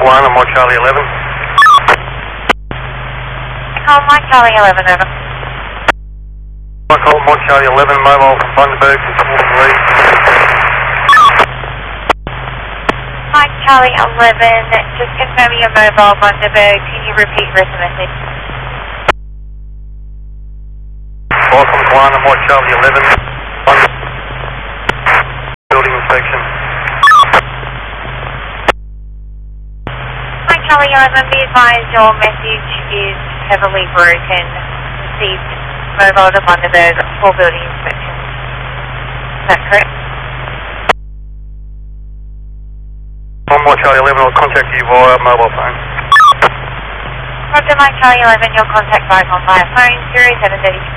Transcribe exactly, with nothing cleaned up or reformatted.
one, I'm on Charlie eleven. Call Mike Charlie eleven, over. Mike Holt, Mike Charlie eleven, mobile from Bundaberg to Small Lead. Mike Charlie eleven, just confirming your mobile Bundaberg, can you repeat rest of the message? Welcome to one, I'm Mike Charlie eleven, building inspection. Mike Charlie eleven, be advised your message is heavily broken. Received mobile to Bundaberg for building inspection. Is that correct? I'm Mike Charlie eleven, I'll contact you via mobile phone. Roger, Mike Charlie eleven, your contact by on via phone, zero seven three two.